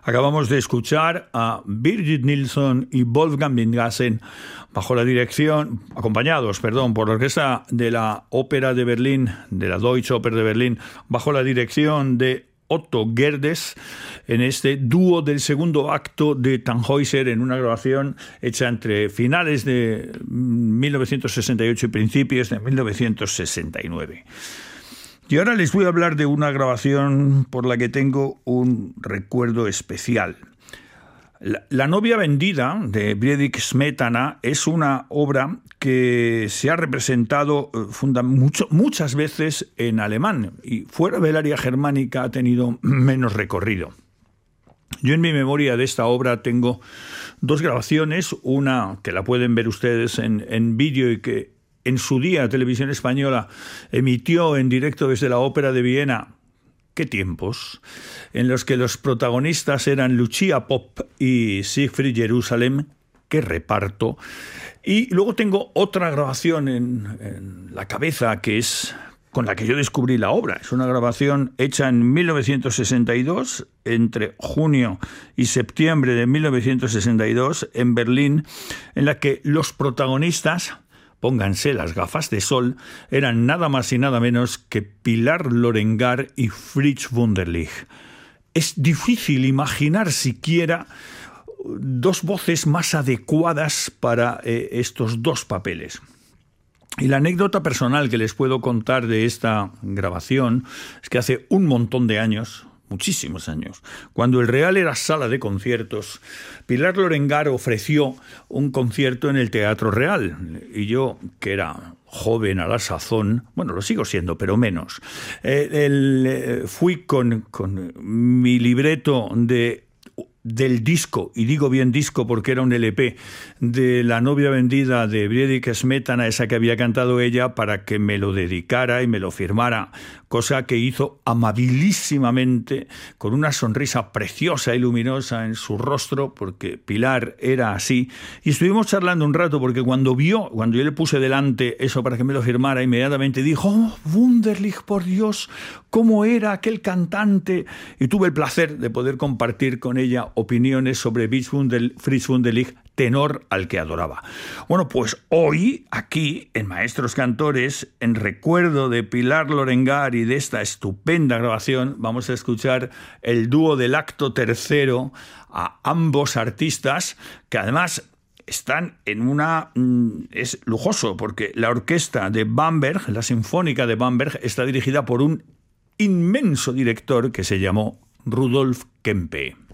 Acabamos de escuchar a Birgit Nilsson y Wolfgang Wingassen acompañados por la orquesta de la Ópera de Berlín, de la Deutsche Oper de Berlín, bajo la dirección de Otto Gerdes, en este dúo del segundo acto de Tannhäuser, en una grabación hecha entre finales de 1968 y principios de 1969. Y ahora les voy a hablar de una grabación por la que tengo un recuerdo especial. La novia vendida de Friedrich Smetana es una obra que se ha representado muchas veces en alemán y fuera del área germánica ha tenido menos recorrido. Yo en mi memoria de esta obra tengo dos grabaciones, una que la pueden ver ustedes en vídeo y que en su día Televisión Española emitió en directo desde la Ópera de Viena. ¡Qué tiempos! En los que los protagonistas eran Lucia Popp y Siegfried Jerusalem. ¡Qué reparto! Y luego tengo otra grabación en la cabeza que es con la que yo descubrí la obra. Es una grabación hecha en 1962, entre junio y septiembre de 1962, en Berlín, en la que los protagonistas, pónganse las gafas de sol, eran nada más y nada menos que Pilar Lorengar y Fritz Wunderlich. Es difícil imaginar siquiera dos voces más adecuadas para estos dos papeles. Y la anécdota personal que les puedo contar de esta grabación es que hace un montón de años, muchísimos años, cuando el Real era sala de conciertos, Pilar Lorengar ofreció un concierto en el Teatro Real. Y yo, que era joven a la sazón, bueno, lo sigo siendo, pero menos, fui con mi libreto del disco, y digo bien disco porque era un LP, de La novia vendida de Friedrich Smetana, esa que había cantado ella, para que me lo dedicara y me lo firmara, cosa que hizo amabilísimamente, con una sonrisa preciosa y luminosa en su rostro, porque Pilar era así, y estuvimos charlando un rato, porque cuando yo le puse delante eso para que me lo firmara, inmediatamente dijo: «Oh, Wunderlich, por Dios, cómo era aquel cantante», y tuve el placer de poder compartir con ella opiniones sobre Fritz Wunderlich, tenor al que adoraba. Bueno, pues hoy, aquí, en Maestros Cantores, en recuerdo de Pilar Lorengar y de esta estupenda grabación, vamos a escuchar el dúo del acto tercero a ambos artistas, que además están es lujoso, porque la orquesta de Bamberg, la Sinfónica de Bamberg, está dirigida por un inmenso director que se llamó Rudolf Kempe.